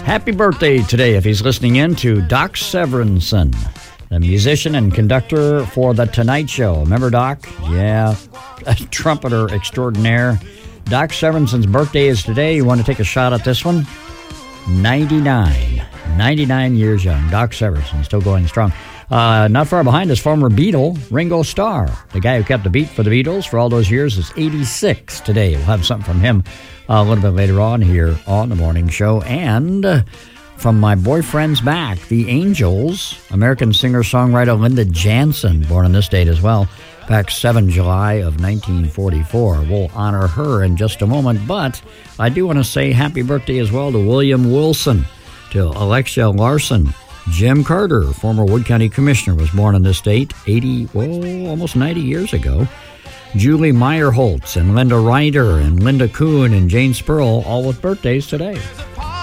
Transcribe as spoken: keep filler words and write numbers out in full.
Happy birthday today, if he's listening in, to Doc Severinsen, the musician and conductor for The Tonight Show. Remember Doc? Yeah, a trumpeter extraordinaire. Doc Severinsen's birthday is today. You want to take a shot at this one? ninety-nine. ninety-nine years young. Doc Severinsen, still going strong. Uh, not far behind is former Beatle, Ringo Starr. The guy who kept the beat for the Beatles for all those years is eighty-six today. We'll have something from him uh, a little bit later on here on the morning show. And uh, from my boyfriends back, the Angels, American singer-songwriter Linda Jansen, born on this date as well, back the seventh of July of nineteen forty-four. We'll honor her in just a moment, but I do want to say happy birthday as well to William Wilson, to Alexia Larson. Jim Carter, former Wood County Commissioner, was born on this date, eighty, oh, almost ninety years ago. Julie Meyerholtz and Linda Ryder and Linda Kuhn and Jane Spurl, all with birthdays today.